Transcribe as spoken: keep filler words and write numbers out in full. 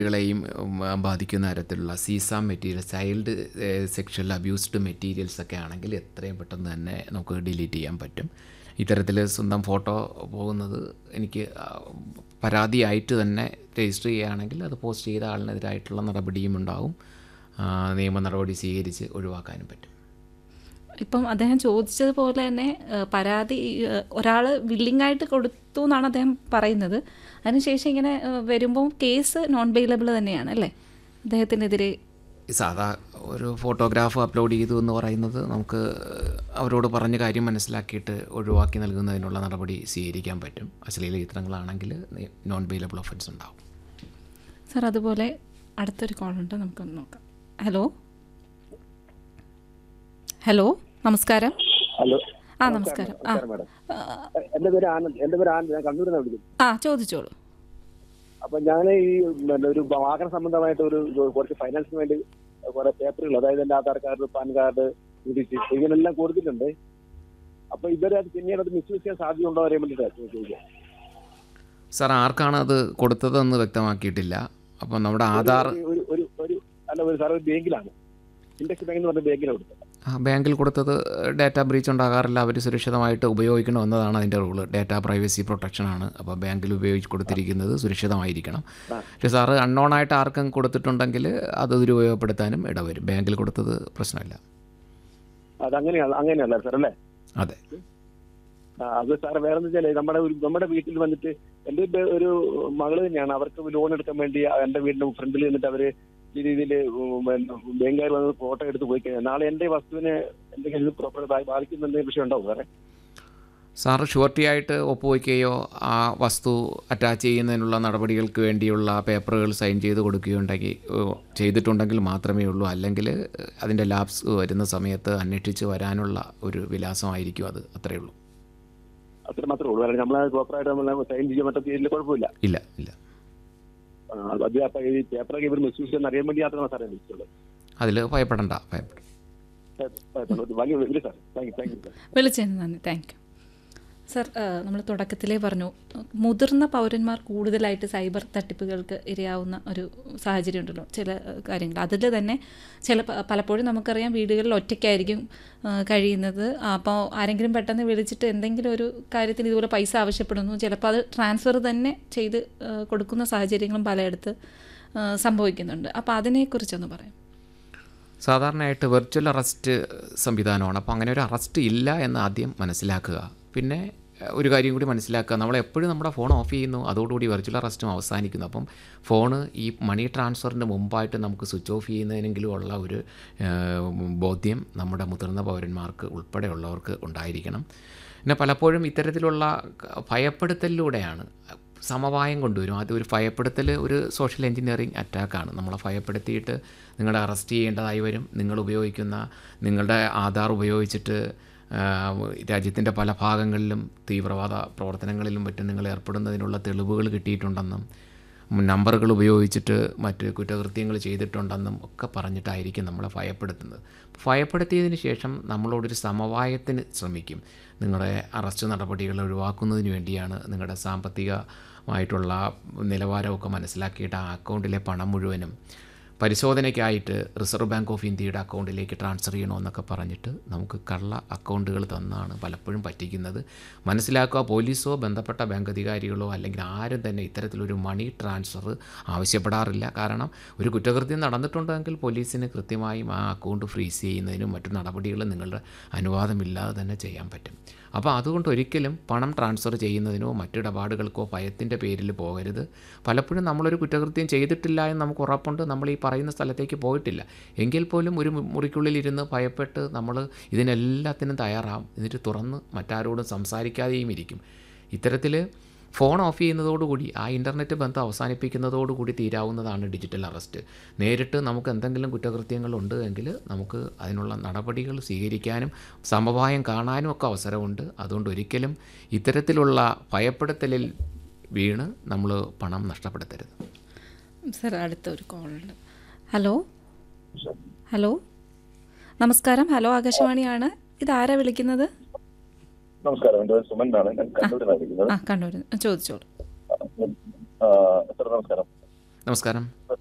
ളെയും ബാധിക്കുന്ന തരത്തിലുള്ള സീസാം material, child sexual abused materials ഒക്കെ ആണെങ്കിൽ എത്രയും പെട്ടെന്ന് തന്നെ നമുക്ക് ഡിലീറ്റ് ചെയ്യാൻ പറ്റും. ഇത്തരത്തിൽ സ്വന്തം ഫോട്ടോ പോകുന്നത് എനിക്ക് പരാതിയായിട്ട് തന്നെ രജിസ്റ്റർ ചെയ്യുകയാണെങ്കിൽ അത് പോസ്റ്റ് ചെയ്ത ആളിനെതിരായിട്ടുള്ള നടപടിയും ഉണ്ടാവും. നിയമ നടപടി സ്വീകരിച്ച് ഒഴിവാക്കാനും പറ്റും. ഇപ്പം അദ്ദേഹം ചോദിച്ചതുപോലെ തന്നെ പരാതി ഒരാൾ വില്ലിങ്ങായിട്ട് കൊടുത്തു എന്നാണ് അദ്ദേഹം പറയുന്നത്. അതിനുശേഷം ഇങ്ങനെ വരുമ്പോൾ കേസ് നോൺ ബെയിലബിൾ തന്നെയാണ് അല്ലേ അദ്ദേഹത്തിനെതിരെ? സാധാ ഒരു ഫോട്ടോഗ്രാഫ് അപ്ലോഡ് ചെയ്തു എന്ന് പറയുന്നത് നമുക്ക് അവരോട് പറഞ്ഞ കാര്യം മനസ്സിലാക്കിയിട്ട് ഒഴിവാക്കി നൽകുന്നതിനുള്ള നടപടി സ്വീകരിക്കാൻ പറ്റും. അശ്ലീല ചിത്രങ്ങളാണെങ്കിൽ നോൺ ബെയിലബിൾ ഒഫൻസ് ഉണ്ടാവും. സാർ, അതുപോലെ അടുത്തൊരു കോളുണ്ട്, നമുക്കൊന്ന് നോക്കാം. ഹലോ ഹലോ നമസ്കാരം. ഹലോ ആ നമസ്കാരം. ആ എൻ്റെ പേര് ആനന്ദ്. എൻ്റെ പേര് ആനന്ദ്. ഞാൻ കണ്ണൂരിൽ നിന്ന് വിളിക്കുന്നു. ആ ചോദിച്ചോളൂ. അപ്പൊ ഞാൻ ഈ ഒരു വാഹന സംബന്ധമായിട്ട് ഒരു കുറച്ച് ഫൈനാൻസിന് വേണ്ടി കുറെ പേപ്പറുകൾ, അതായത് എൻ്റെ ആധാർ കാർഡ്, പാൻ കാർഡ്, ഇങ്ങനെല്ലാം കൊടുത്തിട്ടുണ്ട്. അപ്പൊ ഇവരെ അത് പിന്നീട് അത് മിസ്യൂസ് ചെയ്യാൻ സാധ്യത ഉണ്ടോ അറിയാൻ വേണ്ടിയിട്ടാണ് ചോദിക്കുക. സാർ, ആർക്കാണ് അത് കൊടുത്തതെന്ന് വ്യക്തമാക്കിയിട്ടില്ല. അപ്പം നമ്മുടെ ആധാർ ഒരു ഒരു ഒരു അല്ല ഒരു സാർ ഒരു ബാങ്കിലാണ്, ഇൻഡെക്സ് ബാങ്ക് എന്ന് പറഞ്ഞ ബാങ്കിലാണ് കൊടുത്തത്. ബാങ്കിൽ കൊടുത്തത് ഡാറ്റ ബ്രീച്ച് ഉണ്ടാകാറില്ല. അവർ സുരക്ഷിതമായിട്ട് ഉപയോഗിക്കണമെന്നതാണ് അതിൻ്റെ റൂള്. Data privacy പ്രൊട്ടക്ഷനാണ്. അപ്പോൾ ബാങ്കിൽ ഉപയോഗിച്ച് കൊടുത്തിരിക്കുന്നത് സുരക്ഷിതമായിരിക്കണം. പക്ഷേ സാറ് അൺനോൺ ആയിട്ട് ആർക്കും കൊടുത്തിട്ടുണ്ടെങ്കിൽ അത് ദുരുപയോഗപ്പെടുത്താനും ഇടവരും. ബാങ്കിൽ കൊടുത്തത് പ്രശ്നമില്ല. അതങ്ങനെയാണ് അങ്ങനെയല്ല സാർ അല്ലേ? അതെ. അത് സാർ വേറെ എന്ന് വെച്ചാൽ നമ്മുടെ ഒരു നമ്മുടെ വീട്ടിൽ വന്നിട്ട് എൻ്റെ ഒരു മകള് തന്നെയാണ്, അവർക്ക് ലോൺ എടുക്കാൻ വേണ്ടി എൻ്റെ വീടിൻ്റെ ഫ്രണ്ടിൽ നിന്നിട്ട് അവർ ഈ രീതിയിൽ ബാങ്കുകാർ വന്ന് ഫോട്ടോ എടുത്ത് പോയി കഴിഞ്ഞാൽ നാളെ എൻ്റെ വസ്തുവിനെ എന്തെങ്കിലും പ്രോപ്പർട്ടി ബാധിക്കുന്ന എന്തെങ്കിലും വിഷയം ഉണ്ടാവും സാറേ? സാറ് ഷുവർട്ടി ആയിട്ട് ഒപ്പുവയ്ക്കുകയോ ആ വസ്തു അറ്റാച്ച് ചെയ്യുന്നതിനുള്ള നടപടികൾക്ക് വേണ്ടിയുള്ള പേപ്പറുകൾ സൈൻ ചെയ്ത് കൊടുക്കുകയുണ്ടെങ്കിൽ ചെയ്തിട്ടുണ്ടെങ്കിൽ മാത്രമേ ഉള്ളൂ. അല്ലെങ്കിൽ അതിൻ്റെ ലാപ്സ് വരുന്ന സമയത്ത് അന്വേഷിച്ച് വരാനുള്ള ഒരു വിലാസമായിരിക്കും അത്. അത്രയേ ഉള്ളൂ. അത്ര മാത്രമേ ഉള്ളൂ. നമ്മൾ പ്രോപ്പറായിട്ട് നമ്മൾ സൈൻ ചെയ്യാൻ പറ്റുന്ന കുഴപ്പമില്ല. ഇല്ല ഇല്ല അത് അപ്പൊ ഈ പേപ്പറൊക്കെ ഇവർ മിസ്യൂസ് ചെയ്യാൻ അറിയാൻ വേണ്ടി മാത്രമാണ് സാറേ വിളിച്ചുള്ളത്. അതിൽ ഭയപ്പെടണ്ട. ഭയപ്പെടും. വിളിച്ചതിന് നന്ദി. Thank you sir. നമ്മൾ തുടക്കത്തിലേ പറഞ്ഞു, മുതിർന്ന പൗരന്മാർ കൂടുതലായിട്ട് സൈബർ തട്ടിപ്പുകൾക്ക് ഇരയാവുന്ന ഒരു സാഹചര്യം ഉണ്ടല്ലോ ചില കാര്യങ്ങൾ. അതിൽ തന്നെ ചില പലപ്പോഴും നമുക്കറിയാം വീടുകളിൽ ഒറ്റയ്ക്കായിരിക്കും കഴിയുന്നത്. അപ്പോൾ ആരെങ്കിലും പെട്ടെന്ന് വിളിച്ചിട്ട് എന്തെങ്കിലും ഒരു കാര്യത്തിന് ഇതുപോലെ പൈസ ആവശ്യപ്പെടുന്നു, ചിലപ്പോൾ അത് ട്രാൻസ്ഫർ തന്നെ ചെയ്ത് കൊടുക്കുന്ന സാഹചര്യങ്ങളും പലയിടത്ത് സംഭവിക്കുന്നുണ്ട്. അപ്പോൾ അതിനെക്കുറിച്ചൊന്ന് പറയാം. സാധാരണയായിട്ട് വെർച്വൽ അറസ്റ്റ് സംവിധാനമാണ്. അപ്പോൾ അങ്ങനെ ഒരു അറസ്റ്റ് ഇല്ല എന്ന് ആദ്യം മനസ്സിലാക്കുക. പിന്നെ ഒരു കാര്യം കൂടി മനസ്സിലാക്കുക, നമ്മളെപ്പോഴും നമ്മുടെ ഫോൺ ഓഫ് ചെയ്യുന്നു, അതോടുകൂടി വെർച്വൽ അറസ്റ്റും അവസാനിക്കുന്നു. അപ്പം ഫോണ് ഈ മണി ട്രാൻസ്ഫറിന് മുമ്പായിട്ട് നമുക്ക് സ്വിച്ച് ഓഫ് ചെയ്യുന്നതിനെങ്കിലും ഉള്ള ഒരു ബോധ്യം നമ്മുടെ മുതിർന്ന പൗരന്മാർക്ക് ഉൾപ്പെടെയുള്ളവർക്ക് ഉണ്ടായിരിക്കണം. പിന്നെ പലപ്പോഴും ഇത്തരത്തിലുള്ള ഭയപ്പെടുത്തലിലൂടെയാണ് സമവായം കൊണ്ടുവരും. അത് ഒരു ഭയപ്പെടുത്തൽ ഒരു സോഷ്യൽ എഞ്ചിനീയറിങ് അറ്റാക്കാണ്. നമ്മളെ ഭയപ്പെടുത്തിയിട്ട് നിങ്ങളെ അറസ്റ്റ് ചെയ്യേണ്ടതായി വരും. നിങ്ങൾ ഉപയോഗിക്കുന്ന നിങ്ങളുടെ ആധാർ ഉപയോഗിച്ചിട്ട് രാജ്യത്തിൻ്റെ പല ഭാഗങ്ങളിലും തീവ്രവാദ പ്രവർത്തനങ്ങളിലും മറ്റും നിങ്ങൾ ഏർപ്പെടുന്നതിനുള്ള തെളിവുകൾ കിട്ടിയിട്ടുണ്ടെന്നും നമ്പറുകൾ ഉപയോഗിച്ചിട്ട് മറ്റ് കുറ്റകൃത്യങ്ങൾ ചെയ്തിട്ടുണ്ടെന്നും ഒക്കെ പറഞ്ഞിട്ടായിരിക്കും നമ്മളെ ഭയപ്പെടുത്തുന്നത്. ഭയപ്പെടുത്തിയതിന് ശേഷം നമ്മളോടൊരു സമവായത്തിന് ശ്രമിക്കും. നിങ്ങളുടെ അറസ്റ്റ് നടപടികൾ ഒഴിവാക്കുന്നതിന് വേണ്ടിയാണ്, നിങ്ങളുടെ സാമ്പത്തികമായിട്ടുള്ള നിലവാരമൊക്കെ മനസ്സിലാക്കിയിട്ട് ആ അക്കൗണ്ടിലെ പണം മുഴുവനും പരിശോധനയ്ക്കായിട്ട് റിസർവ് ബാങ്ക് ഓഫ് ഇന്ത്യയുടെ അക്കൗണ്ടിലേക്ക് ട്രാൻസ്ഫർ ചെയ്യണമെന്നൊക്കെ പറഞ്ഞിട്ട് നമുക്ക് കള്ള അക്കൗണ്ടുകൾ തന്നാണ് പലപ്പോഴും പറ്റിക്കുന്നത്. മനസ്സിലാക്കുക, പോലീസോ ബന്ധപ്പെട്ട ബാങ്ക് അധികാരികളോ അല്ലെങ്കിൽ ആരും തന്നെ ഇത്തരത്തിലൊരു മണി ട്രാൻസ്ഫർ ആവശ്യപ്പെടാറില്ല. കാരണം ഒരു കുറ്റകൃത്യം നടന്നിട്ടുണ്ടെങ്കിൽ പോലീസിന് കൃത്യമായും ആ അക്കൗണ്ട് ഫ്രീസ് ചെയ്യുന്നതിനും മറ്റു നടപടികളും നിങ്ങളുടെ അനുവാദമില്ലാതെ തന്നെ ചെയ്യാൻ പറ്റും. അപ്പോൾ അതുകൊണ്ട് ഒരിക്കലും പണം ട്രാൻസ്ഫർ ചെയ്യുന്നതിനോ മറ്റിടപാടുകൾക്കോ ഭയത്തിൻ്റെ പേരിൽ പോകരുത്. പലപ്പോഴും നമ്മളൊരു കുറ്റകൃത്യം ചെയ്തിട്ടില്ല എന്ന് നമുക്ക് ഉറപ്പുണ്ട്, നമ്മൾ ഈ പറയുന്ന സ്ഥലത്തേക്ക് പോയിട്ടില്ല എങ്കിൽ പോലും ഒരു മുറിക്കുള്ളിലിരുന്ന് ഭയപ്പെട്ട് നമ്മൾ ഇതിനെല്ലാത്തിനും തയ്യാറാവും. എന്നിട്ട് തുറന്ന് മറ്റാരോടും സംസാരിക്കാതെയും ഇരിക്കും. ഇത്തരത്തിൽ ഫോൺ ഓഫ് ചെയ്യുന്നതോടുകൂടി ആ ഇൻ്റർനെറ്റ് ബന്ധം അവസാനിപ്പിക്കുന്നതോടുകൂടി തീരാവുന്നതാണ് ഡിജിറ്റൽ അറസ്റ്റ്. നേരിട്ട് നമുക്ക് എന്തെങ്കിലും കുറ്റകൃത്യങ്ങളുണ്ട് എങ്കിൽ നമുക്ക് അതിനുള്ള നടപടികൾ സ്വീകരിക്കാനും സമവായം കാണാനും ഒക്കെ അവസരമുണ്ട്. അതുകൊണ്ട് ഒരിക്കലും ഇത്തരത്തിലുള്ള ഭയപ്പെടുത്തലിൽ വീണ് നമ്മൾ പണം നഷ്ടപ്പെടുത്തരുത്. സർ, അടുത്തൊരു കോളുണ്ട്. ഹലോ ഹലോ നമസ്കാരം. ഹലോ ആകാശവാണിയാണ്. ഇതാരാ വിളിക്കുന്നത്? നമസ്കാരം, എൻ്റെ പേര് സുമൻ ആണ്. ഞാൻ കണ്ണൂരിലാണ് വിളിക്കുന്നത്. ആ കണ്ണൂർ, ചോദിച്ചോളൂ. നമസ്കാരം. നമസ്കാരം.